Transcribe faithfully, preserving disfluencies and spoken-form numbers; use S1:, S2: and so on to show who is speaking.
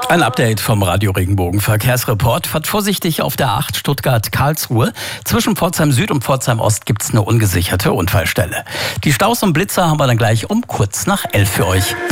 S1: Ein Update vom Radio Regenbogen Verkehrsreport. Fahrt vorsichtig auf der acht Stuttgart-Karlsruhe. Zwischen Pforzheim Süd und Pforzheim Ost gibt es eine ungesicherte Unfallstelle. Die Staus und Blitzer haben wir dann gleich um kurz nach elf für euch.